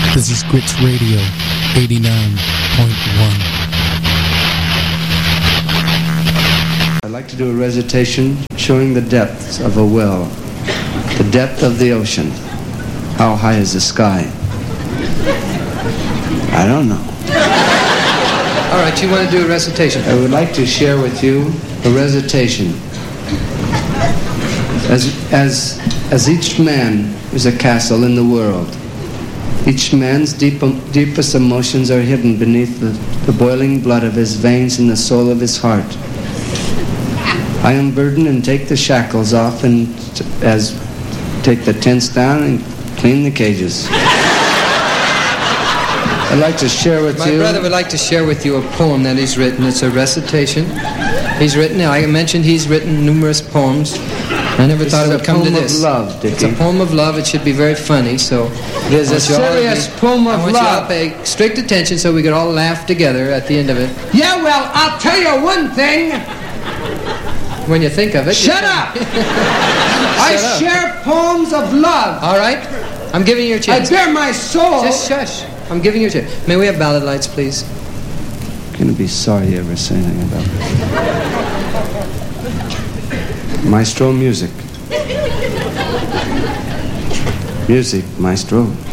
This is Grits Radio 89.1. I'd like to do a recitation showing the depths of a well, the depth of the ocean. How high is the sky? I don't know. All right, you want to do a recitation? I would like to share with you a recitation. As each man is a castle in the world, each man's deepest emotions are hidden beneath the boiling blood of his veins and the soul of his heart. I unburden and take the shackles off and take the tents down and clean the cages. I'd like to share with you... My brother would like to share with you a poem that he's written. It's a recitation. I mentioned he's written numerous poems. I never thought it would come to this. It's a poem of love, Dickie. It's a poem of love. It should be very funny, so... There's a serious poem of love. I want you all to pay strict attention so we could all laugh together at the end of it. Yeah, well, I'll tell you one thing. When you think of it... Shut up! I share poems of love. All right. I'm giving you a chance. I bare my soul. Just shush. I'm giving you a chance. May we have ballad lights, please? I'm going to be sorry you ever say anything about this. Maestro, music. Music, maestro.